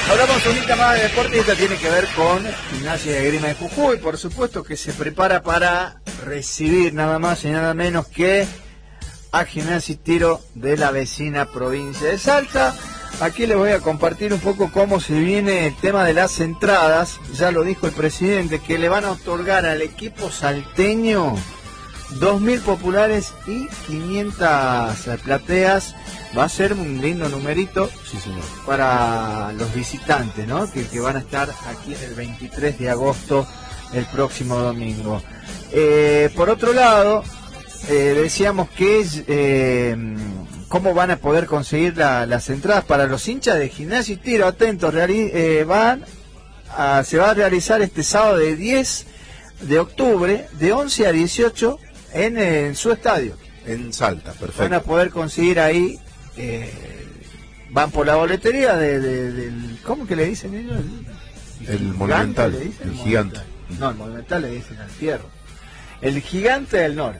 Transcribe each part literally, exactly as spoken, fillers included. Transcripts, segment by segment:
Hablamos unita más de deporte y esta tiene que ver con Gimnasia de Esgrima de Jujuy, por supuesto que se prepara para recibir nada más y nada menos que a Gimnasia y Tiro de la vecina provincia de Salta. Aquí les voy a compartir un poco cómo se viene el tema de las entradas. Ya lo dijo el presidente, que le van a otorgar al equipo salteño dos mil populares y quinientas plateas. Va a ser un lindo numerito, sí, señor, para los visitantes, ¿no? Que, que van a estar aquí el veintitrés de agosto, el próximo domingo. Eh, por otro lado, eh, decíamos que eh, cómo van a poder conseguir la, las entradas para los hinchas de Gimnasia y Tiro. Atentos, eh, van a, se va a realizar este sábado de diez de octubre, de once a dieciocho, en, en su estadio. En Salta, perfecto. Van a poder conseguir ahí. Eh, van por la boletería de, de, del... ¿Cómo que le dicen ellos? El, el Monumental, le dicen, el gigante. No, el Monumental le dicen al Fierro. El Gigante del Norte.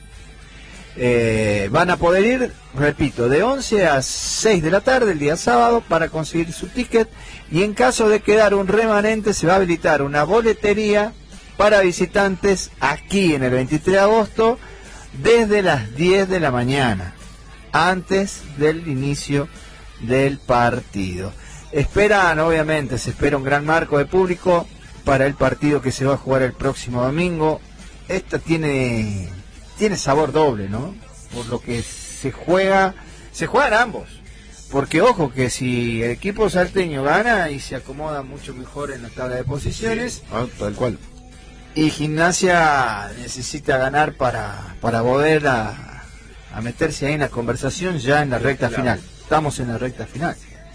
Eh, van a poder ir, repito, de once a seis de la tarde el día sábado para conseguir su ticket, y en caso de quedar un remanente se va a habilitar una boletería para visitantes aquí en el veintitrés de agosto desde las diez de la mañana, antes del inicio del partido. Esperan, obviamente, se espera un gran marco de público para el partido que se va a jugar el próximo domingo. Esta tiene tiene sabor doble, ¿no? Por lo que se juega, se juegan ambos. Porque ojo que si el equipo salteño gana y se acomoda mucho mejor en la tabla de posiciones, sí. Ah, tal cual. Y Gimnasia necesita ganar para, para poder a, a meterse ahí en la conversación ya en la recta final. Estamos en la recta final.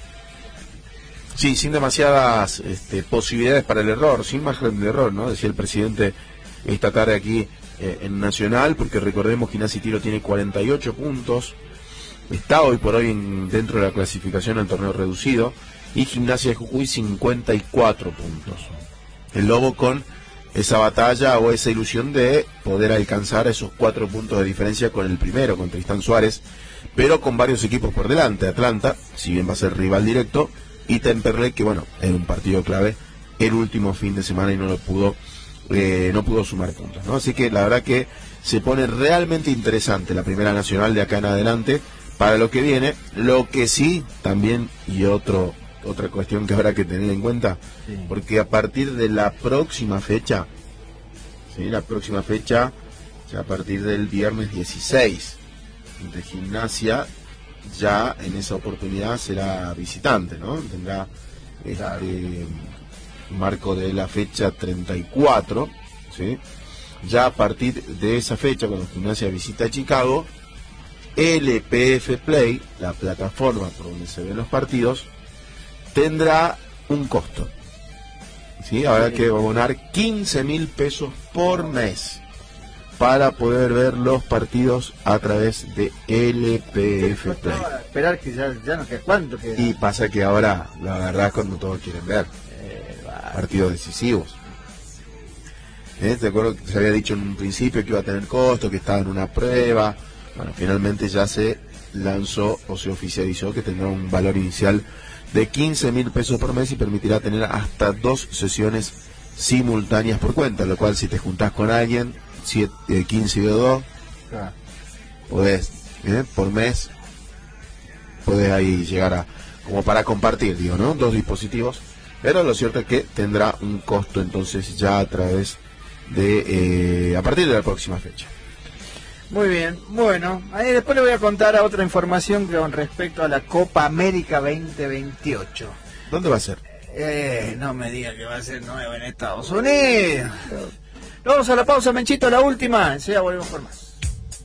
Sí, sin demasiadas este, posibilidades para el error, sin margen de error, ¿no? Decía el presidente esta tarde aquí eh, en Nacional, porque recordemos que Gimnasia y Tiro tiene cuarenta y ocho puntos, está hoy por hoy en, dentro de la clasificación al torneo reducido, y Gimnasia de Jujuy cincuenta y cuatro puntos. El Lobo con esa batalla o esa ilusión de poder alcanzar esos cuatro puntos de diferencia con el primero, con Tristán Suárez, pero con varios equipos por delante. Atlanta, si bien va a ser rival directo, y Temperley, que bueno, era un partido clave el último fin de semana y no lo pudo eh, no pudo sumar puntos, ¿no? Así que la verdad que se pone realmente interesante la Primera Nacional de acá en adelante para lo que viene. Lo que sí también, y otro otra cuestión que habrá que tener en cuenta, sí, porque a partir de la próxima fecha, ¿sí? la próxima fecha, ya a partir del viernes dieciséis, de Gimnasia, ya en esa oportunidad será visitante, ¿no? Tendrá este marco de la fecha treinta y cuatro, ¿sí? Ya a partir de esa fecha, cuando Gimnasia visita Chicago, L P F Play, la plataforma por donde se ven los partidos, tendrá un costo, ¿sí? Habrá que abonar quince mil pesos por mes para poder ver los partidos a través de L P F Play. Esperar que ya, ya no queda cuánto queda. Y pasa que ahora la verdad es cuando todos quieren ver eh, partidos decisivos. ¿Eh? Te acuerdo que se había dicho en un principio que iba a tener costo, que estaba en una prueba. Bueno, finalmente ya se lanzó o se oficializó que tendrá un valor inicial de quince mil pesos por mes y permitirá tener hasta dos sesiones simultáneas por cuenta, lo cual si te juntás con alguien, siete, eh, quince y dos, ah. podés, ¿eh? por mes, podés ahí llegar a, como para compartir, digo, ¿no? Dos dispositivos, pero lo cierto es que tendrá un costo entonces ya a través de, eh, a partir de la próxima fecha. Muy bien, bueno, ahí después le voy a contar a otra información con respecto a la Copa América veinte veintiocho. ¿Dónde va a ser? Eh, no me diga que va a ser nuevo en Estados Unidos. Vamos a la pausa, Menchito, la última, enseguida volvemos por más.